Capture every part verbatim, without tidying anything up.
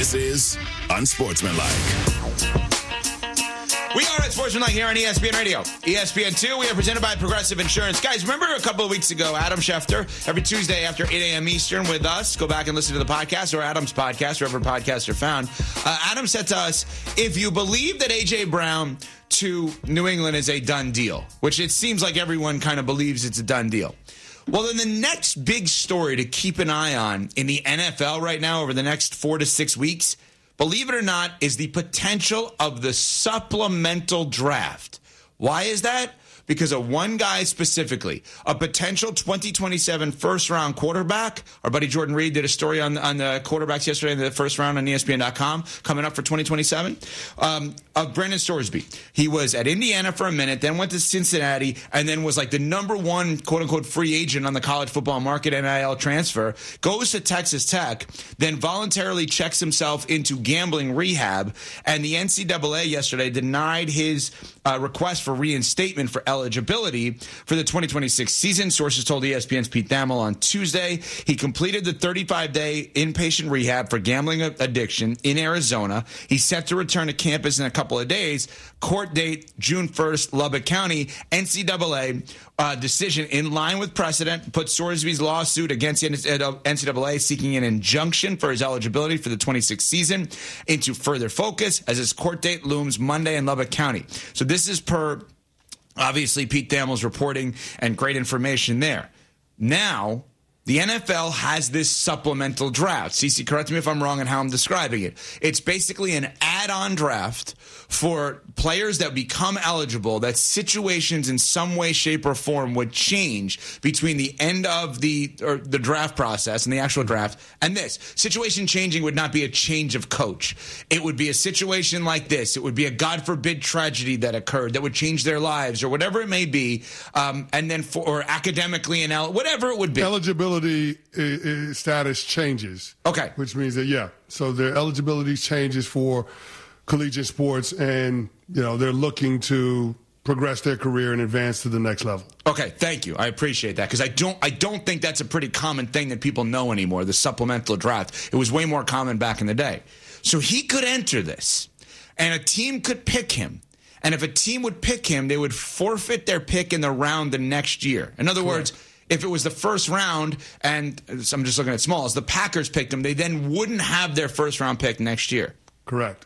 This is Unsportsmanlike. We are at Sportsmanlike here on E S P N Radio. E S P N two, we are presented by Progressive Insurance. Guys, remember a couple of weeks ago, Adam Schefter, every Tuesday after eight a.m. Eastern with us. Go back and listen to the podcast or Adam's podcast, wherever podcasts are found. Uh, Adam said to us, if you believe that A J. Brown to New England is a done deal, which it seems like everyone kind of believes it's a done deal. Well, then the next big story to keep an eye on in the N F L right now over the next four to six weeks, believe it or not, is the potential of the supplemental draft. Why is that? Because of one guy specifically, a potential twenty twenty-seven first-round quarterback. Our buddy Jordan Reed did a story on, on the quarterbacks yesterday in the first round on E S P N dot com coming up for twenty twenty-seven. Um, of Brendan Storesby. He was at Indiana for a minute, then went to Cincinnati, and then was like the number one quote-unquote free agent on the college football market, N I L transfer, goes to Texas Tech, then voluntarily checks himself into gambling rehab, and the N C double A yesterday denied his uh, request for reinstatement for eligibility for the twenty twenty-six season. Sources told E S P N's Pete Thamel on Tuesday he completed the thirty-five day inpatient rehab for gambling addiction in Arizona. He's set to return to campus in a couple of days. Court date June first, Lubbock County. N C double A uh, decision in line with precedent put Sorsby's lawsuit against N C double A seeking an injunction for his eligibility for the twenty-six season into further focus as his court date looms Monday in Lubbock County. So this is per, obviously, Pete Thamel's reporting and great information there. Now, the N F L has this supplemental draft. Cece, correct me if I'm wrong in how I'm describing it. It's basically an add-on draft for players that become eligible, that situations in some way, shape, or form would change between the end of the or the draft process and the actual draft and this. Situation changing would not be a change of coach. It would be a situation like this. It would be a God forbid tragedy that occurred that would change their lives or whatever it may be, um, and then for or academically and el- whatever it would be. Eligibility uh, status changes. Okay. Which means that, yeah, so their eligibility changes for collegiate sports, and you know they're looking to progress their career and advance to the next level. Okay, thank you. I appreciate that because I don't, I don't think that's a pretty common thing that people know anymore. The supplemental draft. It was way more common back in the day. So he could enter this, and a team could pick him. And if a team would pick him, they would forfeit their pick in the round the next year. In other Correct. words, if it was the first round, and so I'm just looking at Smalls, the Packers picked him, they then wouldn't have their first round pick next year. Correct.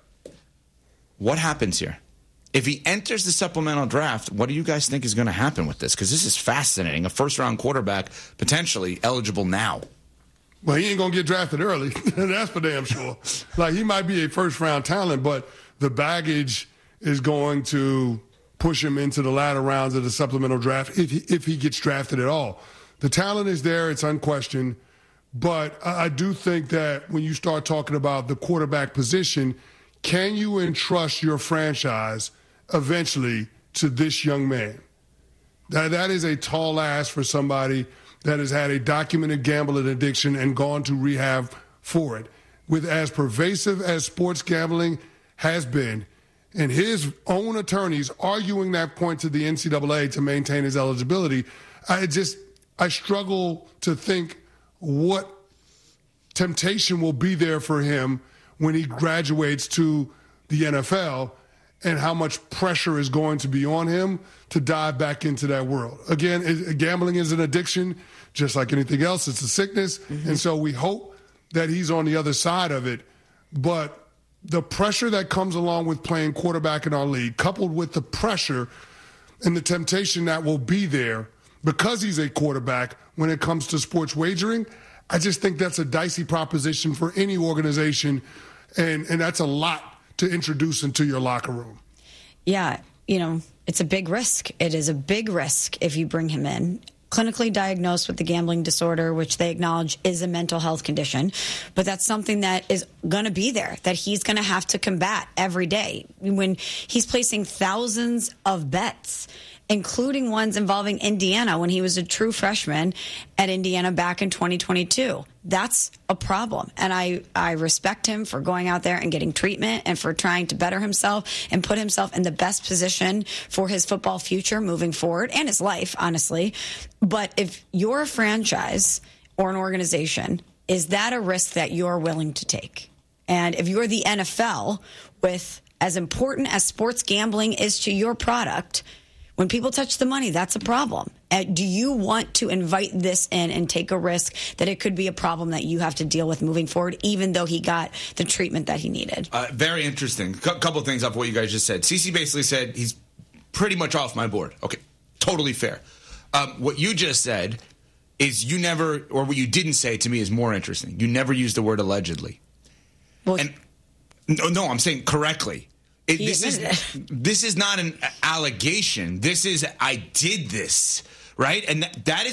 What happens here? If he enters the supplemental draft, what do you guys think is going to happen with this? Because this is fascinating. A first-round quarterback potentially eligible now. Well, he ain't going to get drafted early. That's for damn sure. Like, he might be a first-round talent, but the baggage is going to push him into the latter rounds of the supplemental draft if he, if he gets drafted at all. The talent is there. It's unquestioned. But I, I do think that when you start talking about the quarterback position, can you entrust your franchise eventually to this young man? That, that is a tall ask for somebody that has had a documented gambling addiction and gone to rehab for it. With as pervasive as sports gambling has been, and his own attorneys arguing that point to the N C double A to maintain his eligibility, I just I struggle to think what temptation will be there for him when he graduates to the N F L and how much pressure is going to be on him to dive back into that world. Again, it, gambling is an addiction, just like anything else. It's a sickness. Mm-hmm. And so we hope that he's on the other side of it. But the pressure that comes along with playing quarterback in our league, coupled with the pressure and the temptation that will be there because he's a quarterback when it comes to sports wagering, I just think that's a dicey proposition for any organization, and, and that's a lot to introduce into your locker room. Yeah, you know, it's a big risk. It is a big risk if you bring him in. Clinically diagnosed with the gambling disorder, which they acknowledge is a mental health condition. But that's something that is going to be there, that he's going to have to combat every day. When he's placing thousands of bets, including ones involving Indiana when he was a true freshman at Indiana back in twenty twenty-two. That's a problem. And I, I respect him for going out there and getting treatment and for trying to better himself and put himself in the best position for his football future moving forward and his life, honestly. But if you're a franchise or an organization, is that a risk that you're willing to take? And if you're the N F L, with as important as sports gambling is to your product, when people touch the money, that's a problem. Uh, do you want to invite this in and take a risk that it could be a problem that you have to deal with moving forward, even though he got the treatment that he needed? Uh, very interesting. A C- couple of things off what you guys just said. Cece basically said he's pretty much off my board. Okay, totally fair. Um, what you just said is you never, or what you didn't say to me is more interesting. You never used the word allegedly. Well, and no, no, I'm saying correctly. It, He this is admitted this is not an allegation. This is I did this, right? And that, that is